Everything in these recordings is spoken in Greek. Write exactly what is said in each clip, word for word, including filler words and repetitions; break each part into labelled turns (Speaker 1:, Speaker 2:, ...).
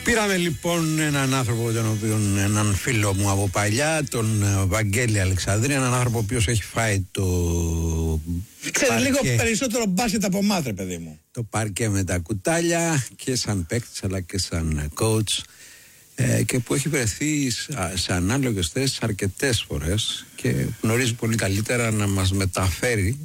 Speaker 1: Πήραμε λοιπόν έναν άνθρωπο, τον οποίον, έναν φίλο μου από παλιά, τον Βαγγέλη Αλεξανδρή, έναν άνθρωπο ο οποίος έχει φάει το.
Speaker 2: Ξέρει λίγο περισσότερο μπάσκετ από μάτρε, παιδί μου.
Speaker 1: Το παρκέ με τα κουτάλια και σαν παίκτης αλλά και σαν coach, ε, και που έχει βρεθεί σε ανάλογες θέσεις αρκετές φορές και γνωρίζει πολύ καλύτερα να μας μεταφέρει.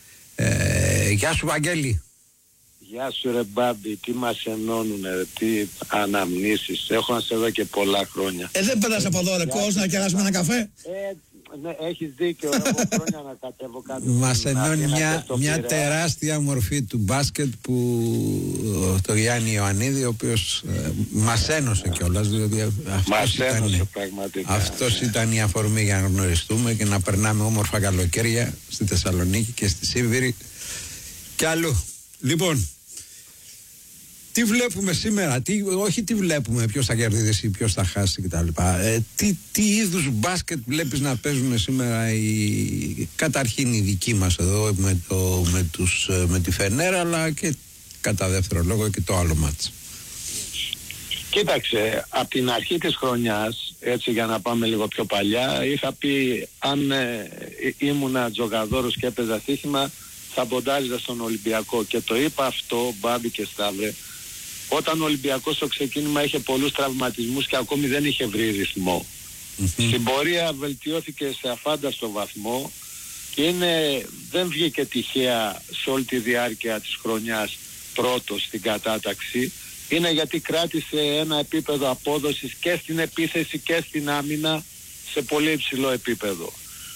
Speaker 1: Ε, γεια σου Βαγγέλη.
Speaker 3: Γεια σου ρε Μπάμπη, τι μας ενώνουνε, τι αναμνήσεις, έχω να σε δω και πολλά χρόνια.
Speaker 2: Ε, δεν πέρασε από εδώ ρε Κώστα να κεράσουμε ένα καφέ.
Speaker 3: Ε, ναι, έχεις δίκιο, έχω χρόνια να κατέβω κάτω.
Speaker 1: Μας ενώνει μια, μια τεράστια μορφή του μπάσκετ που το Γιάννη Ιωαννίδη, ο οποίος ε, μας ένωσε κιόλας, διότι αυτός,
Speaker 3: ήταν,
Speaker 1: ήταν, αυτός ήταν η αφορμή για να γνωριστούμε και να περνάμε όμορφα καλοκαίρια στη Θεσσαλονίκη και στη Σίβηρη και αλλού. Λοιπόν, τι βλέπουμε σήμερα, τι, όχι τι βλέπουμε, ποιος θα κερδίσει, ποιος θα χάσει κτλ. Ε, τι, τι είδους μπάσκετ βλέπεις να παίζουν σήμερα οι, καταρχήν οι δικοί μας εδώ με, το, με, τους, με τη Φενέρα, αλλά και κατά δεύτερο λόγο και το άλλο μάτς.
Speaker 3: Κοίταξε, από την αρχή της χρονιάς, έτσι για να πάμε λίγο πιο παλιά, είχα πει αν ε, ήμουνα τζογαδόρος και έπαιζα στοίχημα, θα ποντάριζα στον Ολυμπιακό, και το είπα αυτό, Μπάμπη και Σταύρε, όταν ο Ολυμπιακός στο ξεκίνημα είχε πολλούς τραυματισμούς και ακόμη δεν είχε βρει ρυθμό. Mm-hmm. Στην πορεία βελτιώθηκε σε αφάνταστο βαθμό και είναι, δεν βγήκε τυχαία σε όλη τη διάρκεια της χρονιάς πρώτος στην κατάταξη. Είναι γιατί κράτησε ένα επίπεδο απόδοσης και στην επίθεση και στην άμυνα σε πολύ υψηλό επίπεδο.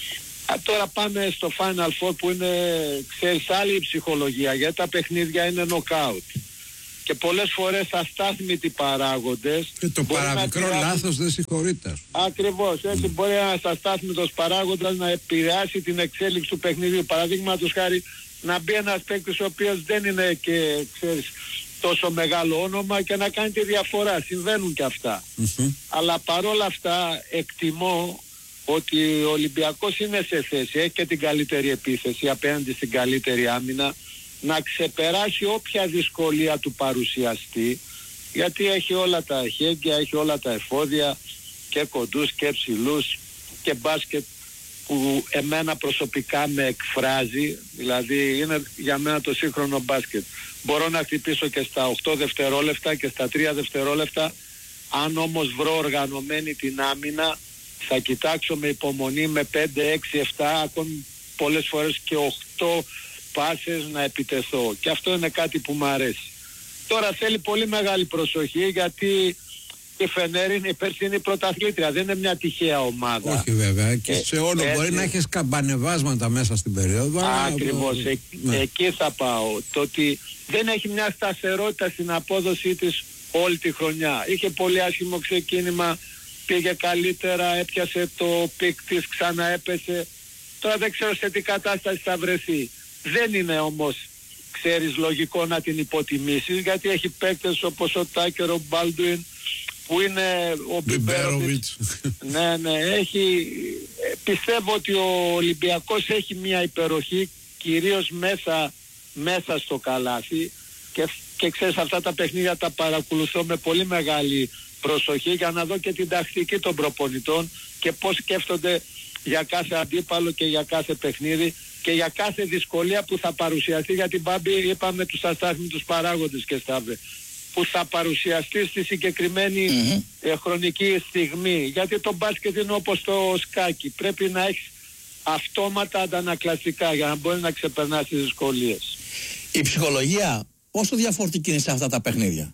Speaker 3: Α, τώρα πάμε στο Final Four που είναι, ξέρεις, άλλη η ψυχολογία, γιατί τα παιχνίδια είναι knockout και πολλές φορές αστάθμητοι παράγοντες.
Speaker 1: Και το παραμικρό να... λάθος δεν συγχωρείται.
Speaker 3: Ακριβώς, έτσι mm. μπορεί ένας αστάθμητος παράγοντας να επηρεάσει την εξέλιξη του παιχνιδιού. Παραδείγματος χάρη να μπει ένας παίκτης ο οποίος δεν είναι και, ξέρεις, τόσο μεγάλο όνομα και να κάνει τη διαφορά. Συμβαίνουν και αυτά. Mm-hmm. Αλλά παρόλα αυτά εκτιμώ ότι ο Ολυμπιακός είναι σε θέση, έχει και την καλύτερη επίθεση απέναντι στην καλύτερη άμυνα, να ξεπεράσει όποια δυσκολία του παρουσιαστεί, γιατί έχει όλα τα εχέγγυα, έχει όλα τα εφόδια, και κοντούς και ψηλούς και μπάσκετ που εμένα προσωπικά με εκφράζει, δηλαδή είναι για μένα το σύγχρονο μπάσκετ. Μπορώ να χτυπήσω και στα οκτώ δευτερόλεπτα και στα τρία δευτερόλεπτα, αν όμως βρω οργανωμένη την άμυνα, θα κοιτάξω με υπομονή με πέντε, έξι, επτά, ακόμη πολλές φορές και οκτώ πάσες να επιτεθώ. Και αυτό είναι κάτι που μου αρέσει. Τώρα θέλει πολύ μεγάλη προσοχή, γιατί η Φενέρ είναι η περσινή πρωταθλήτρια, δεν είναι μια τυχαία ομάδα.
Speaker 1: Όχι βέβαια, και σε όλο ε, μπορεί έτσι... να έχεις καμπανεβάσματα μέσα στην περίοδο.
Speaker 3: Ακριβώς, ε, ναι. Εκεί θα πάω. Το ότι δεν έχει μια σταθερότητα στην απόδοσή της όλη τη χρονιά. Είχε πολύ άσχημο ξεκίνημα, πήγε καλύτερα, έπιασε το πικ της, ξαναέπεσε. Τώρα δεν ξέρω σε τι κατάσταση θα βρεθεί. Δεν είναι όμως, ξέρεις, λογικό να την υποτιμήσεις, γιατί έχει παίκτες όπως ο Τάκερ, ο Μπάλντουιν, που είναι ο Μπιμπέροβιτς. Ναι, ναι, έχει... Πιστεύω ότι ο Ολυμπιακός έχει μια υπεροχή, κυρίως μέσα, μέσα στο καλάθι, και, και ξέρεις, αυτά τα παιχνίδια τα παρακολουθώ με πολύ μεγάλη προσοχή για να δω και την τακτική των προπονητών και πώς σκέφτονται για κάθε αντίπαλο και για κάθε παιχνίδι και για κάθε δυσκολία που θα παρουσιαστεί, για την Μπάμπη είπαμε τους αστάθμιτους παράγοντες και Σταύρε, που θα παρουσιαστεί στη συγκεκριμένη mm-hmm. ε, χρονική στιγμή, γιατί το μπάσκετ είναι όπως το σκάκι, πρέπει να έχεις αυτόματα αντανακλαστικά για να μπορεί να ξεπερνάς τις δυσκολίες.
Speaker 2: Η ψυχολογία πόσο διαφορετική είναι σε αυτά τα παιχνίδια?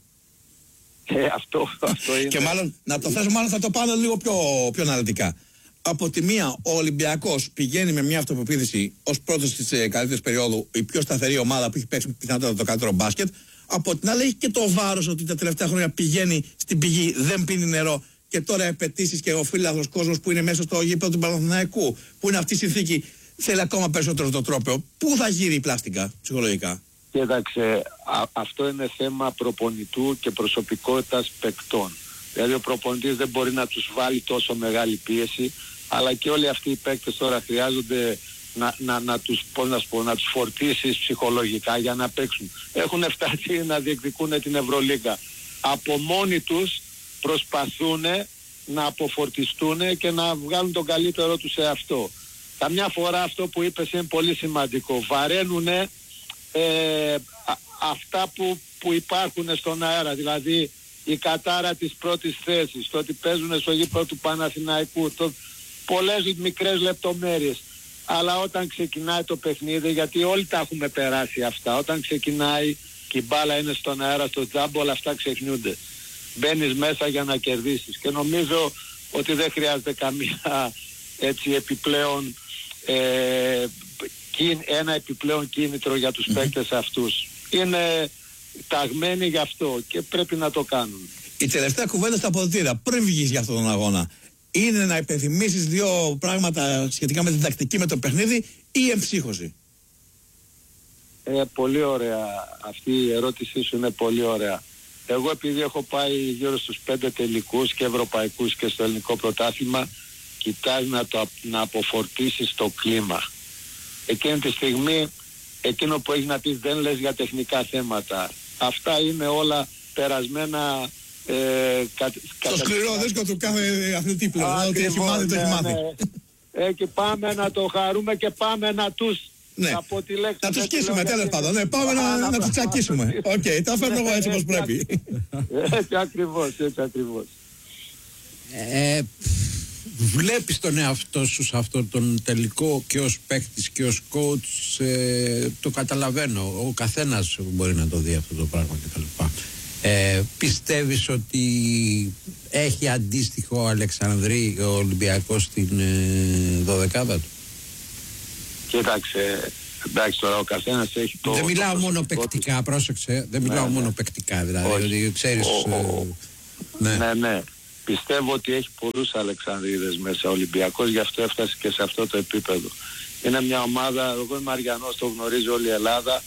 Speaker 3: Ε, αυτό, αυτό είναι.
Speaker 2: Και μάλλον, να το θέσω, μάλλον θα το πάω λίγο πιο, πιο αναλυτικά. Από τη μία, ο Ολυμπιακός πηγαίνει με μια αυτοπεποίθηση ως πρώτος της ε, καλύτερης περίοδου, η πιο σταθερή ομάδα που έχει παίξει πιθανότατα το καλύτερο μπάσκετ. Από την άλλη, έχει και το βάρος ότι τα τελευταία χρόνια πηγαίνει στην πηγή, δεν πίνει νερό. Και τώρα οι απαιτήσεις και ο φίλαθλος κόσμος που είναι μέσα στο γήπεδο του Παναθηναϊκού, που είναι αυτή η συνθήκη, θέλει ακόμα περισσότερο το τρόπαιο. Πού θα γύρει η πλάστικα ψυχολογικά?
Speaker 3: Κοίταξε, α, αυτό είναι θέμα προπονητού και προσωπικότητας παικτών. Δηλαδή ο προπονητής δεν μπορεί να τους βάλει τόσο μεγάλη πίεση, αλλά και όλοι αυτοί οι παίκτες τώρα χρειάζονται να, να, να, τους, πώς να, πω, να τους φορτίσεις ψυχολογικά για να παίξουν. Έχουν φτάσει να διεκδικούν την Ευρωλίγκα. Από μόνοι τους προσπαθούν να αποφορτιστούν και να βγάλουν τον καλύτερο τους σε αυτό. Καμιά φορά αυτό που είπες είναι πολύ σημαντικό. Βαραίνουν ε, αυτά που, που υπάρχουν στον αέρα, δηλαδή η κατάρα της πρώτης θέσης, το ότι παίζουν στο γήπεδο του Παναθηναϊκού, το, πολλές μικρές λεπτομέρειες. Αλλά όταν ξεκινάει το παιχνίδι, γιατί όλοι τα έχουμε περάσει αυτά, όταν ξεκινάει και η μπάλα είναι στον αέρα, στο τζάμπο, όλα αυτά ξεχνιούνται. Μπαίνεις μέσα για να κερδίσεις και νομίζω ότι δεν χρειάζεται καμία έτσι επιπλέον ε, ένα επιπλέον κίνητρο για τους mm-hmm. παίκτες αυτούς. Είναι ταγμένοι γι' αυτό και πρέπει να το κάνουν.
Speaker 2: Η τελευταία κουβέντα στα αποδυτήρια πριν βγεις για αυτόν τον αγώνα είναι να υπενθυμίσεις δύο πράγματα σχετικά με την τακτική, με το παιχνίδι ή εμψύχωση?
Speaker 3: Ε, πολύ ωραία. Αυτή η ερώτησή σου είναι πολύ ωραία. Εγώ επειδή έχω πάει γύρω στους πέντε τελικούς και ευρωπαϊκούς και στο ελληνικό πρωτάθλημα, κοιτάζει να, το, να αποφορτίσεις το κλίμα. Εκείνη τη στιγμή, εκείνο που έχει να πεις δεν λες για τεχνικά θέματα. Αυτά είναι όλα περασμένα. Ε, κα,
Speaker 2: το σκληρό δίσκο του κάθε αθλητή πλέον. Ό,τι έχει μάθει, το έχει μάθει.
Speaker 3: Ε, και πάμε να το χαρούμε και πάμε να τους...
Speaker 2: Ναι. Να τους σκίσουμε τέλος πάντων. Ναι, πάμε να, να, να τους τσακίσουμε. Οκ, okay, τα φέρνω εγώ έτσι όπως πρέπει.
Speaker 3: Έτσι ακριβώς, έτσι ακριβώς.
Speaker 1: Ε, βλέπεις τον εαυτό σου σε αυτόν τον τελικό και ως παίκτης και ως coach, ε, το καταλαβαίνω. Ο καθένας μπορεί να το δει αυτό το πράγμα κτλ. Ε, πιστεύεις ότι έχει αντίστοιχο ο Αλεξανδρή ο Ολυμπιακός στην ε, δωδεκάδα του?
Speaker 3: Κοίταξε, εντάξει τώρα ο καθένας έχει το...
Speaker 1: Δεν μιλάω
Speaker 3: το
Speaker 1: μόνο παικτικά, πρόσεξε, δεν μιλάω ναι, μόνο ναι. παικτικά δηλαδή, ότι ξέρεις...
Speaker 3: Ο, ο,
Speaker 1: ε, ναι.
Speaker 3: ναι, ναι, πιστεύω ότι έχει πολλούς Αλεξανδρίδες μέσα ο Ολυμπιακός, γι' αυτό έφτασε και σε αυτό το επίπεδο. Είναι μια ομάδα, εγώ είμαι Αριανός, το γνωρίζει όλη η Ελλάδα,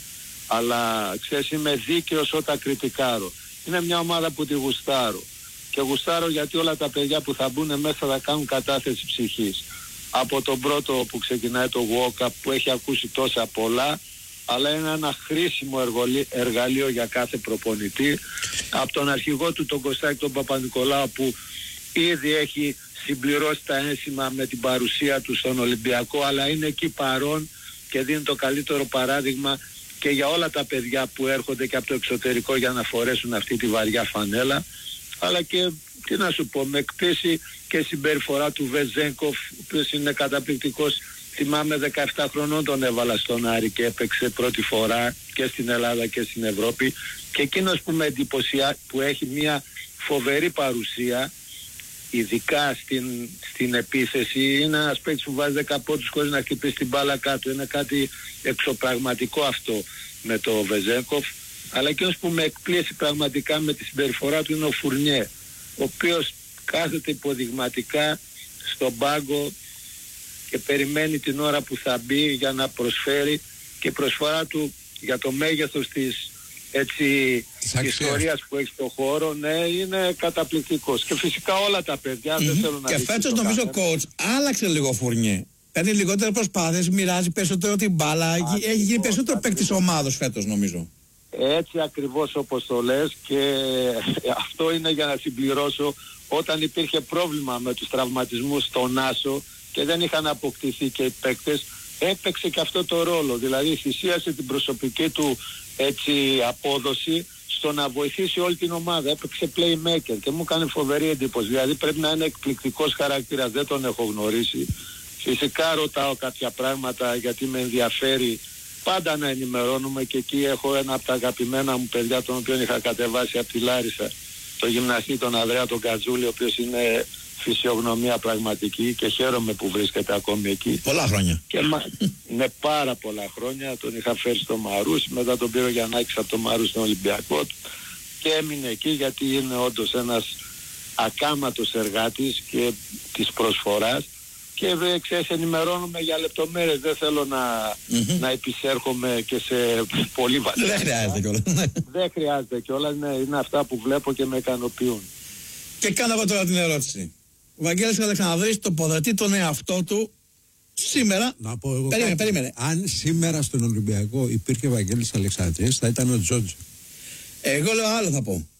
Speaker 3: αλλά ξέρεις είμαι δίκαιος όταν κριτικάρω. Είναι μια ομάδα που τη γουστάρω. Και γουστάρω γιατί όλα τα παιδιά που θα μπουν μέσα θα κάνουν κατάθεση ψυχής. Από τον πρώτο που ξεκινάει το walk-up που έχει ακούσει τόσα πολλά, αλλά είναι ένα χρήσιμο εργαλείο για κάθε προπονητή. Από τον αρχηγό του τον Κωστάκη τον Παπα-Νικολάου που ήδη έχει συμπληρώσει τα ένσημα με την παρουσία του στον Ολυμπιακό, αλλά είναι εκεί παρόν και δίνει το καλύτερο παράδειγμα και για όλα τα παιδιά που έρχονται και από το εξωτερικό για να φορέσουν αυτή τη βαριά φανέλα, αλλά και τι να σου πω, με εκπίσει και η συμπεριφορά του Βεζένκοφ, ο οποίος είναι καταπληκτικός. Θυμάμαι δεκαεπτά χρονών τον έβαλα στον Άρη και έπαιξε πρώτη φορά και στην Ελλάδα και στην Ευρώπη, και εκείνος που με εντυπωσιά, που έχει μια φοβερή παρουσία, ειδικά στην, στην επίθεση, είναι ένας παίκτης που βάζει δέκα πόντους χωρίς να χτυπήσει την μπάλα κάτω. Είναι κάτι εξωπραγματικό αυτό με το Βεζένκοφ. Αλλά εκείνος που με εκπλήσει πραγματικά με τη συμπεριφορά του είναι ο Φουρνιέ, ο οποίος κάθεται υποδειγματικά στον πάγκο και περιμένει την ώρα που θα μπει για να προσφέρει, και η προσφορά του για το μέγεθος της έτσι ιστορίας που έχει στο χώρο, ναι, είναι καταπληκτικός. Και φυσικά όλα τα παιδιά mm-hmm. δεν θέλουν να...
Speaker 2: Και φέτος νομίζω coach άλλαξε λίγο Φουρνιέ. Παίρνει λιγότερο προσπάθειες, μοιράζει περισσότερο την μπάλα, ακριβώς, έχει γίνει περισσότερο παίκτης ομάδος φέτος νομίζω.
Speaker 3: Έτσι ακριβώς όπως το λες, και αυτό είναι για να συμπληρώσω, όταν υπήρχε πρόβλημα με τους τραυματισμούς στον Άσο και δεν είχαν αποκτηθεί και οι παίκτες, έπαιξε και αυτό το ρόλο, δηλαδή θυσίασε την προσωπική του έτσι απόδοση στο να βοηθήσει όλη την ομάδα, έπαιξε playmaker και μου έκανε φοβερή εντύπωση, δηλαδή πρέπει να είναι εκπληκτικός χαρακτήρας, δεν τον έχω γνωρίσει. Φυσικά ρωτάω κάποια πράγματα γιατί με ενδιαφέρει πάντα να ενημερώνουμε, και εκεί έχω ένα από τα αγαπημένα μου παιδιά, τον οποίο είχα κατεβάσει από τη Λάρισα, το γυμναστή τον Ανδρέα τον Κατζούλη, ο οποίος είναι φυσιογνωμία πραγματική και χαίρομαι που βρίσκεται ακόμη εκεί.
Speaker 2: Πολλά χρόνια.
Speaker 3: Και μα... ναι, πάρα πολλά χρόνια. Τον είχα φέρει στο Μαρούσι, μετά τον πήρε για να από το Μαρούσι στον Ολυμπιακό και έμεινε εκεί γιατί είναι όντως ένας ακάματος εργάτης και της προσφοράς. Και δε, ξέρεις, ενημερώνουμε για λεπτομέρειες, δεν θέλω να, mm-hmm. να επισέρχομαι και σε πολύ βαθιά.
Speaker 2: Δεν χρειάζεται κιόλας.
Speaker 3: Δεν χρειάζεται κιόλας, ναι, είναι αυτά που βλέπω και με ικανοποιούν.
Speaker 2: Και κάνω εγώ τώρα την ερώτηση. Ο Βαγγέλης Αλεξανδρής τοποθετεί τον εαυτό του σήμερα.
Speaker 1: Να πω εγώ
Speaker 2: περίμενε,
Speaker 1: κάτι.
Speaker 2: περίμενε.
Speaker 1: Αν σήμερα στον Ολυμπιακό υπήρχε ο Βαγγέλης Αλεξανδρής, θα ήταν ο Τζότζο.
Speaker 2: Εγώ λέω άλλο θα πω.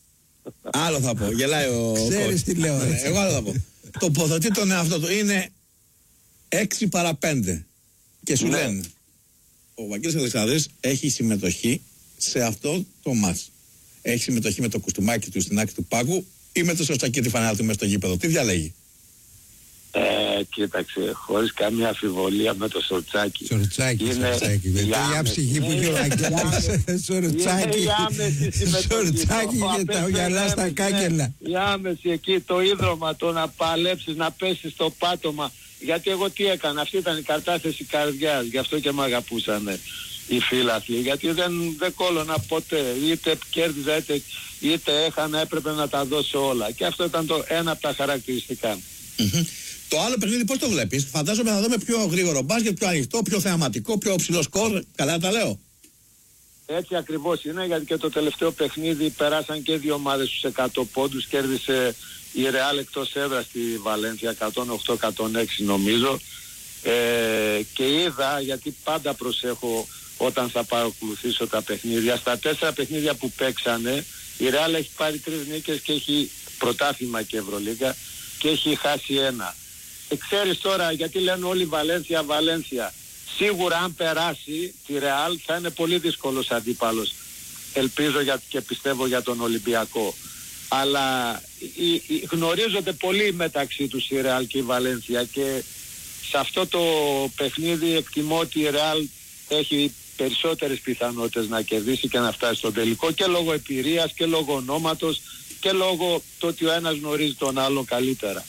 Speaker 2: Άλλο θα πω, γελάει ο
Speaker 1: Ξέρεις τι λέω.
Speaker 2: Ναι, εγώ άλλο θα πω. Τοποθετεί τον εαυτό του. Είναι έξι παρά πέντε. Και σου
Speaker 3: Ναι.
Speaker 2: λένε, ο Βαγγέλης Αλεξανδρής έχει συμμετοχή σε αυτό το μάτς. Έχει συμμετοχή με το κουστούμάκι του στην άκρη του πάγκου ή με το σωστάκι τη φανέλα του μέσα στο γήπεδο. Τι διαλέγει?
Speaker 3: Ε, κοίταξε, χωρίς καμία αμφιβολία με το Σορτσάκι.
Speaker 1: Σορτσάκι,
Speaker 3: Είναι
Speaker 1: Σορτσάκι.
Speaker 3: η
Speaker 1: Με τέτοια
Speaker 3: άμεση-
Speaker 1: ψυχή που είχε ο Αγγέλης. Σορτσάκι.
Speaker 3: Είναι η άμεση συμμετοχή.
Speaker 1: Σορτσάκι
Speaker 3: Το
Speaker 1: και τα
Speaker 3: απέσιο
Speaker 1: γυαλά στα
Speaker 3: έμεση,
Speaker 1: κάγκελα.
Speaker 3: ναι. Η άμεση εκεί, το ίδρωμα, το να παλέψεις, να πέσεις στο πάτωμα. Γιατί εγώ τι έκανα, αυτή ήταν η κατάθεση καρδιάς, γι' αυτό και με αγαπούσανε οι φίλαθλοι, γιατί δεν, δεν κόλλωνα ποτέ, είτε κέρδιζα είτε, είτε έχανα, έπρεπε να τα δώσω όλα. Και αυτό ήταν το ένα από τα χαρακτηριστικά.
Speaker 2: Mm-hmm. Το άλλο παιχνίδι πώς το βλέπεις? Φαντάζομαι θα δούμε πιο γρήγορο μπάσκετ, πιο ανοιχτό, πιο θεαματικό, πιο ψηλό σκορ. Καλά τα λέω?
Speaker 3: Έτσι ακριβώς είναι, γιατί και το τελευταίο παιχνίδι περάσαν και δύο ομάδες στους εκατό πόντους, κέρδισε η Ρεάλ εκτός έδρας στη Βαλένθια εκατόν οκτώ εκατόν έξι νομίζω, ε, και είδα, γιατί πάντα προσέχω όταν θα παρακολουθήσω τα παιχνίδια, στα τέσσερα παιχνίδια που παίξανε η Ρεάλ έχει πάρει τρεις νίκες και έχει πρωτάθλημα και Ευρωλίγκα και έχει χάσει ένα. Ε, ξέρεις τώρα, γιατί λένε όλοι Βαλένθια, Βαλένθια. Σίγουρα αν περάσει τη Ρεάλ θα είναι πολύ δύσκολος αντίπαλος. Ελπίζω για, και πιστεύω για τον Ολυμπιακό. Αλλά οι, οι, γνωρίζονται πολύ μεταξύ τους η Ρεάλ και η Βαλένθια και σε αυτό το παιχνίδι εκτιμώ ότι η Ρεάλ έχει περισσότερες πιθανότητες να κερδίσει και να φτάσει στο τελικό, και λόγω εμπειρίας και λόγω ονόματος και λόγω το ότι ο ένας γνωρίζει τον άλλον καλύτερα.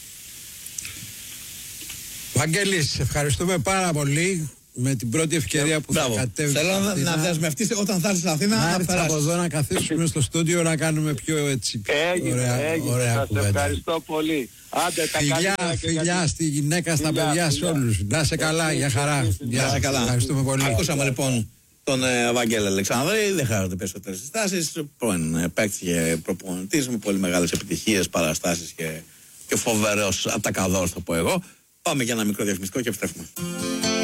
Speaker 1: Βαγγέλης, ευχαριστούμε πάρα πολύ με την πρώτη ευκαιρία που
Speaker 2: Μπράβο.
Speaker 1: θα κατέβεις.
Speaker 2: Θέλω να, να δεσμευτείς όταν θα έρθεις στην Αθήνα
Speaker 1: να
Speaker 2: να
Speaker 1: έρθεις από
Speaker 2: περάσεις.
Speaker 1: εδώ να καθίσουμε στο στούντιο να κάνουμε πιο έτσι πιο
Speaker 3: Έγινε,
Speaker 1: ωραία,
Speaker 3: έγινε.
Speaker 1: ωραία
Speaker 3: Σας
Speaker 1: κουβέντα.
Speaker 3: ευχαριστώ πολύ. Άντε, τα
Speaker 1: Φιλιά,
Speaker 3: καλύτερα και
Speaker 1: φιλιά
Speaker 3: για-
Speaker 1: στη γυναίκα, στα
Speaker 3: Φιλιά,
Speaker 1: παιδιά, σε
Speaker 3: φιλιά.
Speaker 1: όλους. Να σε καλά,
Speaker 3: Εσύ,
Speaker 1: για χαρά.
Speaker 3: εσύ,
Speaker 1: Γεια
Speaker 2: Να
Speaker 1: σας.
Speaker 2: είσαι καλά.
Speaker 1: Ευχαριστούμε πολύ.
Speaker 2: Ακούσαμε λοιπόν τον ε, Βαγγέλη Αλεξανδρή, δεν χρειάζονται περισσότερες συστάσεις. Πρώην ε, παίκτης και προπονητής με πολύ μεγάλες επιτυχίες, παραστάσεις και, και φοβερός ατακαδόρος θα πω εγώ. Πάμε για ένα μικρό διαφημιστικό και επιστρέφουμε.